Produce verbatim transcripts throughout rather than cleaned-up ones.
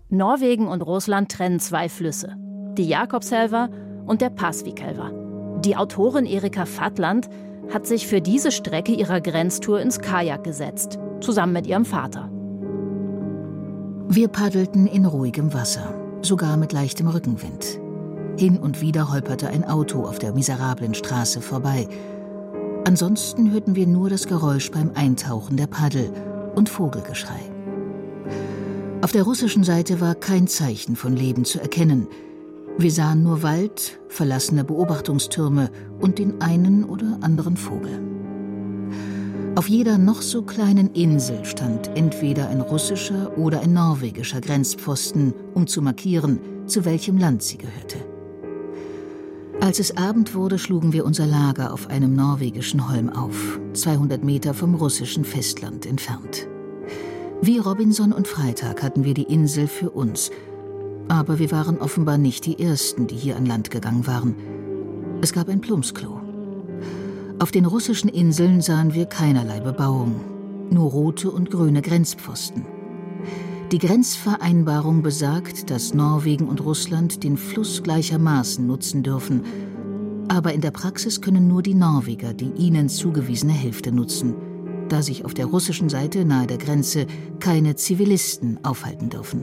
Norwegen und Russland trennen zwei Flüsse, die Jakobselva und der Pasvikelva. Die Autorin Erika Fatland hat sich für diese Strecke ihrer Grenztour ins Kajak gesetzt, zusammen mit ihrem Vater. Wir paddelten in ruhigem Wasser, sogar mit leichtem Rückenwind. Hin und wieder holperte ein Auto auf der miserablen Straße vorbei. Ansonsten hörten wir nur das Geräusch beim Eintauchen der Paddel und Vogelgeschrei. Auf der russischen Seite war kein Zeichen von Leben zu erkennen. Wir sahen nur Wald, verlassene Beobachtungstürme und den einen oder anderen Vogel. Auf jeder noch so kleinen Insel stand entweder ein russischer oder ein norwegischer Grenzpfosten, um zu markieren, zu welchem Land sie gehörte. Als es Abend wurde, schlugen wir unser Lager auf einem norwegischen Holm auf, zweihundert Meter vom russischen Festland entfernt. Wie Robinson und Freitag hatten wir die Insel für uns, aber wir waren offenbar nicht die Ersten, die hier an Land gegangen waren. Es gab ein Plumpsklo. Auf den russischen Inseln sahen wir keinerlei Bebauung, nur rote und grüne Grenzpfosten. Die Grenzvereinbarung besagt, dass Norwegen und Russland den Fluss gleichermaßen nutzen dürfen. Aber in der Praxis können nur die Norweger die ihnen zugewiesene Hälfte nutzen, da sich auf der russischen Seite nahe der Grenze keine Zivilisten aufhalten dürfen.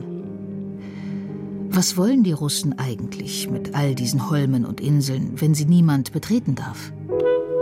Was wollen die Russen eigentlich mit all diesen Holmen und Inseln, wenn sie niemand betreten darf?